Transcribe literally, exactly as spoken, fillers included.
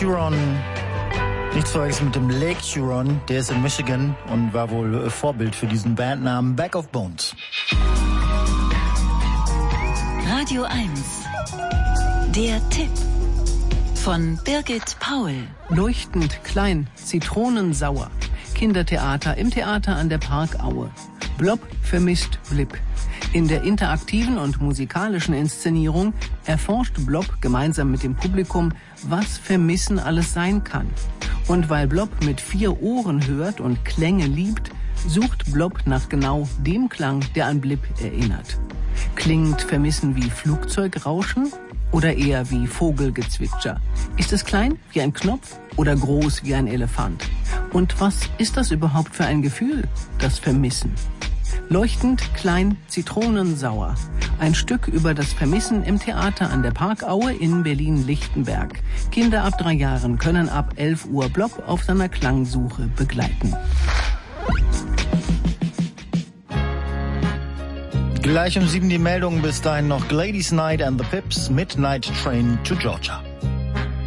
Huron. Nichts zu verwechseln mit dem Lake Huron, der ist in Michigan und war wohl Vorbild für diesen Bandnamen Bag of Bones. Radio eins. Der Tipp von Birgit Paul. Leuchtend klein, zitronensauer. Kindertheater im Theater an der Parkaue. Blob vermisst Blip. In der interaktiven und musikalischen Inszenierung erforscht Blob gemeinsam mit dem Publikum, was Vermissen alles sein kann. Und weil Blob mit vier Ohren hört und Klänge liebt, sucht Blob nach genau dem Klang, der an Blip erinnert. Klingt Vermissen wie Flugzeugrauschen oder eher wie Vogelgezwitscher? Ist es klein wie ein Knopf oder groß wie ein Elefant? Und was ist das überhaupt für ein Gefühl, das Vermissen? Leuchtend klein, zitronensauer. Ein Stück über das Vermissen im Theater an der Parkaue in Berlin-Lichtenberg. Kinder ab drei Jahren können ab elf Uhr Blob auf seiner Klangsuche begleiten. Gleich um sieben die Meldung, bis dahin noch Gladys Knight and the Pips, Midnight Train to Georgia.